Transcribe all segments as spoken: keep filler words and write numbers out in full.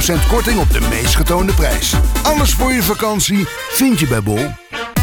procent korting op de meest getoonde prijs. Alles voor je vakantie vind je bij Bol.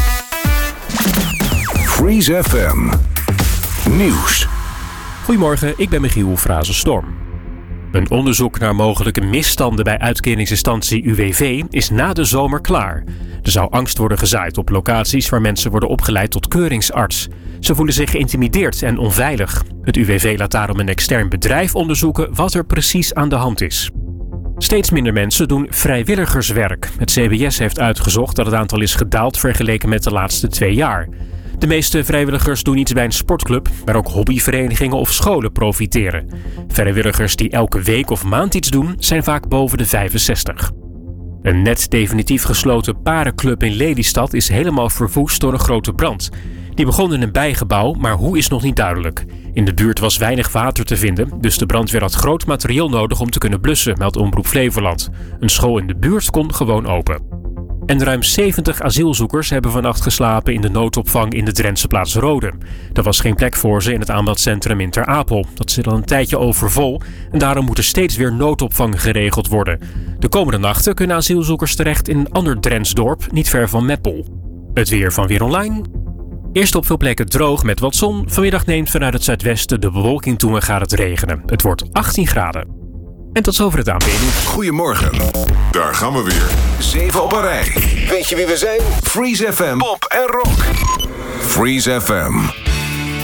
Freeze F M Nieuws. Goedemorgen, ik ben Michiel Frazenstorm. Een onderzoek naar mogelijke misstanden bij uitkeringsinstantie U W V is na de zomer klaar. Er zou angst worden gezaaid op locaties waar mensen worden opgeleid tot keuringsarts. Ze voelen zich geïntimideerd en onveilig. Het U W V laat daarom een extern bedrijf onderzoeken wat er precies aan de hand is. Steeds minder mensen doen vrijwilligerswerk. Het C B S heeft uitgezocht dat het aantal is gedaald vergeleken met de laatste twee jaar. De meeste vrijwilligers doen iets bij een sportclub, maar ook hobbyverenigingen of scholen profiteren. Vrijwilligers die elke week of maand iets doen, zijn vaak boven de vijfenzestig. Een net definitief gesloten parenclub in Lelystad is helemaal verwoest door een grote brand. Die begon in een bijgebouw, maar hoe is nog niet duidelijk. In de buurt was weinig water te vinden, dus de brandweer had groot materieel nodig om te kunnen blussen, meldt Omroep Flevoland. Een school in de buurt kon gewoon open. En ruim zeventig asielzoekers hebben vannacht geslapen in de noodopvang in de Drentse plaats Rode. Er was geen plek voor ze in het aanmeldcentrum in Ter Apel. Dat zit al een tijdje overvol en daarom moet er steeds weer noodopvang geregeld worden. De komende nachten kunnen asielzoekers terecht in een ander Drents dorp, niet ver van Meppel. Het weer van Weer Online. Eerst op veel plekken droog met wat zon. Vanmiddag neemt vanuit het zuidwesten de bewolking toe en gaat het regenen. Het wordt achttien graden. En tot zover het aanbieding. Goedemorgen. Daar gaan we weer. Zeven op een rij. Weet je wie we zijn? Freeze F M. Pop en rock. Freeze F M.